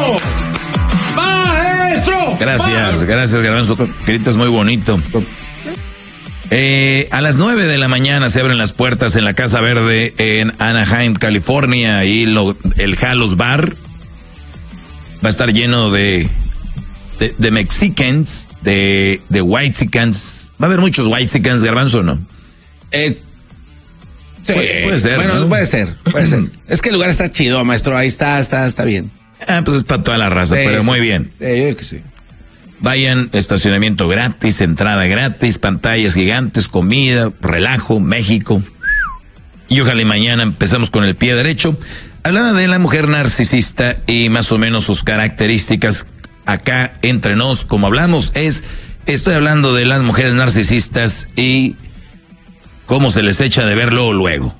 ¡Maestro! Gracias, Garbanzo. Gritas muy bonito. A las 9 de la mañana se abren las puertas en la Casa Verde en Anaheim, California, y el Halos Bar va a estar lleno de Mexicans, de Whitexicans. Va a haber muchos Whitexicans, Garbanzo, ¿no? Sí, puede ser. Bueno, ¿no? puede ser. Es que el lugar está chido, maestro. Ahí está bien. Pues es para toda la raza, Sí, pero sí. muy bien. Yo creo que sí. Vayan, estacionamiento gratis, entrada gratis, pantallas gigantes, comida, relajo, México. Y ojalá y mañana empezamos con el pie derecho. Hablando de la mujer narcisista y más o menos sus características, acá entre nos, como hablamos, estoy hablando de las mujeres narcisistas y cómo se les echa de ver luego.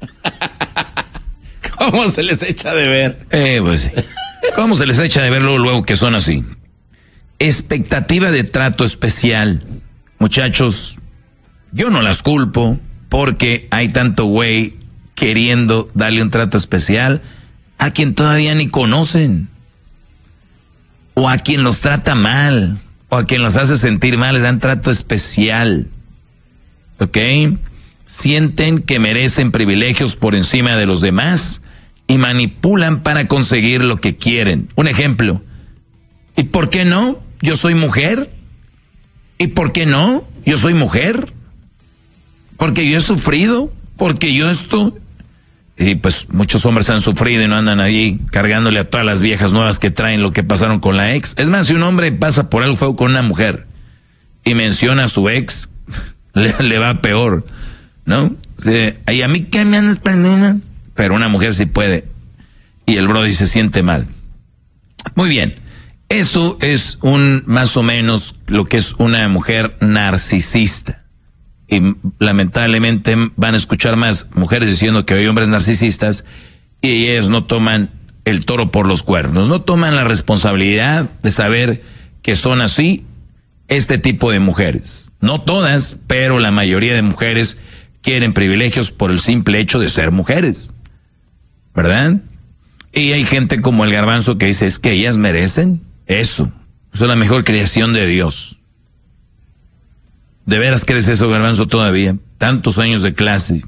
¿Cómo se les echa de ver? Pues sí. ¿Cómo se les echa de ver luego que son así? Expectativa de trato especial. Muchachos, yo no las culpo porque hay tanto güey queriendo darle un trato especial a quien todavía ni conocen. O a quien los trata mal. O a quien los hace sentir mal, les dan trato especial. ¿Ok? Sienten que merecen privilegios por encima de los demás y manipulan para conseguir lo que quieren. Un ejemplo. ¿Y por qué no? Yo soy mujer. ¿Y por qué no? Yo soy mujer. Porque yo he sufrido. Porque yo esto. Y pues muchos hombres han sufrido y no andan ahí cargándole a todas las viejas nuevas que traen lo que pasaron con la ex. Es más, si un hombre pasa por algo feo con una mujer y menciona a su ex, le va peor, ¿no? Y a mí que me andas prendiendo. Pero una mujer sí puede. Y el brody se siente mal. Muy bien. Eso es más o menos lo que es una mujer narcisista. Y lamentablemente van a escuchar más mujeres diciendo que hay hombres narcisistas y ellos no toman el toro por los cuernos. No toman la responsabilidad de saber que son así este tipo de mujeres. No todas, pero la mayoría de mujeres quieren privilegios por el simple hecho de ser mujeres. ¿Verdad? Y hay gente como el Garbanzo que dice, es que ellas merecen eso. Eso es la mejor creación de Dios. ¿De veras crees eso, Garbanzo, todavía? Tantos años de clase.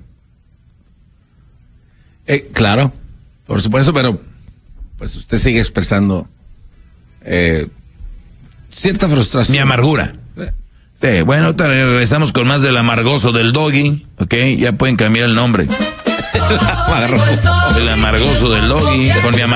Claro, por supuesto, pero pues usted sigue expresando cierta frustración. Mi amargura. Sí, bueno, ahorita regresamos con más del amargoso del Doggy, ¿ok? Ya pueden cambiar el nombre. El amargoso del Doggy con mi